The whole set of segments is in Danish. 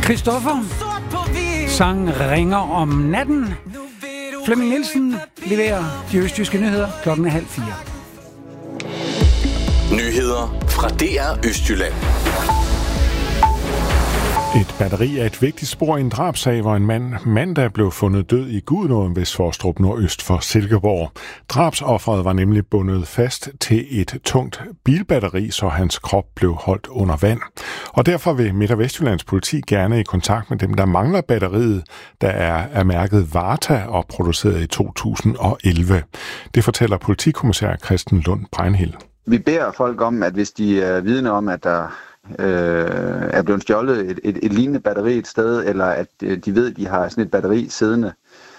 Christoffer sang Ringer om natten. Flemming Nielsen leverer de østjyske nyheder 3:30. Nyheder fra DR Østjylland. Et batteri er et vigtigt spor i en drabsag, hvor en mand mandag blev fundet død i Gudenåen ved Svostrup nordøst for Silkeborg. Drabsofferet var nemlig bundet fast til et tungt bilbatteri, så hans krop blev holdt under vand. Og derfor vil Midt- og Vestjyllands politi gerne i kontakt med dem, der mangler batteriet, der er mærket Varta og produceret i 2011. Det fortæller politikommissær Christen Lund Breinhild. Vi beder folk om, at hvis de er vidne om, at der er blevet stjålet et lignende batteri et sted, eller at de ved, at de har sådan et batteri siddende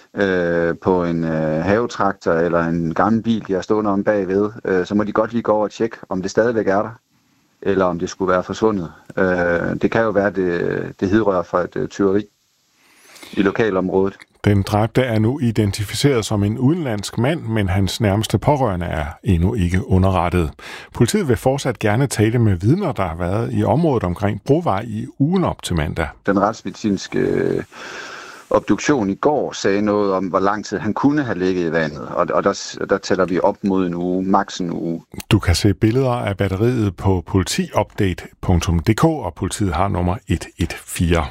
på en havetraktor eller en gammel bil, de har stående om bagved, så må de godt lige gå over og tjekke, om det stadigvæk er der, eller om det skulle være forsvundet. Det kan jo være, at det hidrører fra et tyveri i lokalområdet. Den dræbte er nu identificeret som en udenlandsk mand, men hans nærmeste pårørende er endnu ikke underrettet. Politiet vil fortsat gerne tale med vidner, der har været i området omkring Brovej i ugen op til mandag. Den retsmedicinske obduktion i går sagde noget om, hvor lang tid han kunne have ligget i vandet, og der tæller vi op mod en uge, maks en uge. Du kan se billeder af batteriet på politiupdate.dk, og politiet har nummer 114.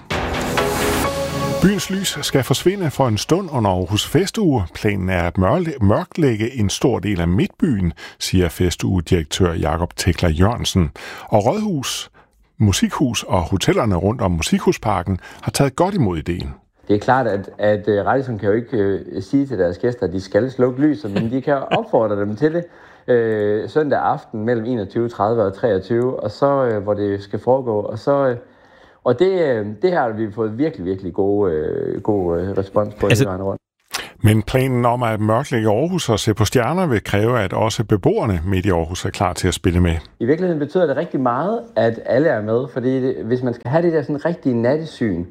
Byens lys skal forsvinde for en stund under Aarhus Festuge. Planen er at mørklægge en stor del af midtbyen, siger festuge-direktør Jakob Tekla Jørgensen. Og Rådhus, Musikhus og hotellerne rundt om Musikhusparken har taget godt imod ideen. Det er klart, at Radisson kan jo ikke sige til deres gæster, at de skal slukke lyset, men de kan opfordre dem til det søndag aften mellem 21.30 og 23, og så hvor det skal foregå, og det har vi fået virkelig god respons på hele vejen rundt. Men planen om at mørklægge Aarhus og se på stjerner vil kræve, at også beboerne midt i Aarhus er klar til at spille med. I virkeligheden betyder det rigtig meget, at alle er med, fordi hvis man skal have det der sådan rigtige nattesyn,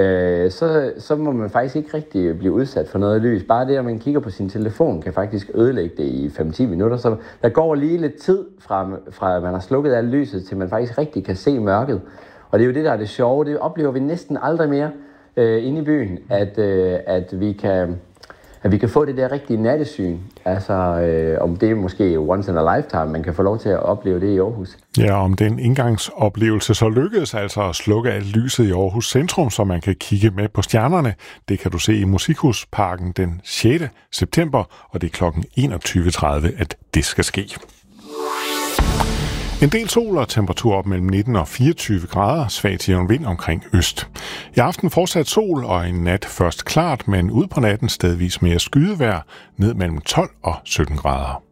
så må man faktisk ikke rigtig blive udsat for noget lys. Bare det, at man kigger på sin telefon, kan faktisk ødelægge det i 5-10 minutter. Så der går lige lidt tid fra at man har slukket alt lyset, til man faktisk rigtig kan se mørket. Og det er jo det, der er det sjove. Det oplever vi næsten aldrig mere inde i byen, at vi kan få det der rigtige nattesyn. Altså, om det er måske once in a lifetime, man kan få lov til at opleve det i Aarhus. Ja, om den indgangsoplevelse så lykkedes altså at slukke alt lyset i Aarhus Centrum, så man kan kigge med på stjernerne. Det kan du se i Musikhusparken den 6. september, og det er kl. 21.30, at det skal ske. En del sol og temperatur op mellem 19 og 24 grader, svag til jævn vind omkring øst. I aften fortsat sol og en nat først klart, men ud på natten stedvis mere skydevejr, ned mellem 12 og 17 grader.